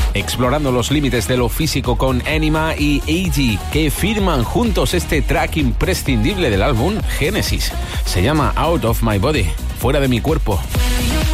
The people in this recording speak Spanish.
explorando los límites de lo físico con Enima y A.G., que firman juntos este track imprescindible del álbum Genesis. Se llama Out of My Body, fuera de mi cuerpo.